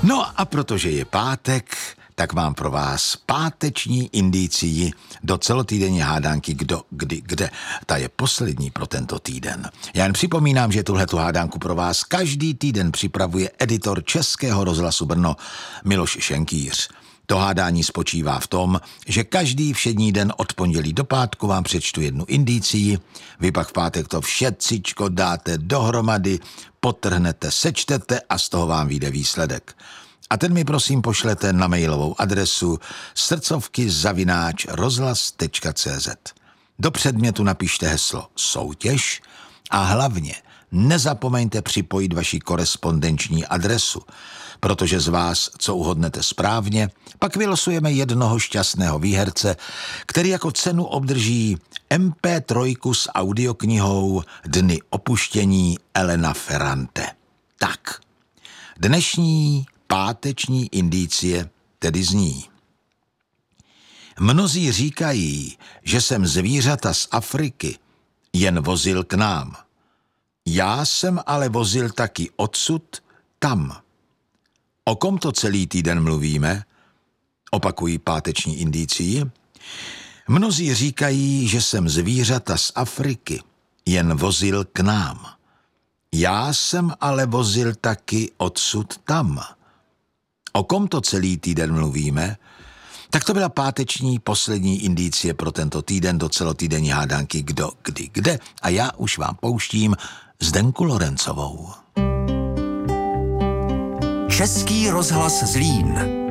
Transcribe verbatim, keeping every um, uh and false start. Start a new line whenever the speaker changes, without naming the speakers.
No a protože je pátek, tak mám pro vás páteční indicii do celotýdenní hádánky Kdo, kdy, kde. Ta je poslední pro tento týden. Já jen připomínám, že tuhletu hádánku pro vás každý týden připravuje editor Českého rozhlasu Brno Miloš Šenkýř. To hádání spočívá v tom, že každý všední den od pondělí do pátku vám přečtu jednu indicii, vy pak v pátek to všetcičko dáte dohromady, podtrhnete, sečtete a z toho vám vyjde výsledek. A ten mi prosím pošlete na mailovou adresu srdcovky zavináč rozhlas tečka cé zet. Do předmětu napište heslo soutěž a hlavně nezapomeňte připojit vaši korespondenční adresu, protože z vás, co uhodnete správně, pak vylosujeme jednoho šťastného výherce, který jako cenu obdrží em pé tři s audioknihou Dny opuštění Elena Ferrante. Tak, dnešní páteční indicie tedy zní. Mnozí říkají, že jsem zvířata z Afriky jen vozil k nám. Já jsem ale vozil taky odsud tam. O kom to celý týden mluvíme? Opakují páteční indicii. Mnozí říkají, že jsem zvířata z Afriky jen vozil k nám. Já jsem ale vozil taky odsud tam. O kom to celý týden mluvíme? Tak to byla páteční poslední indicie pro tento týden do celotýdenní hádánky Kdo, kdy, kde. A já už vám pouštím Zdenku Lorencovou.
Český rozhlas Zlín.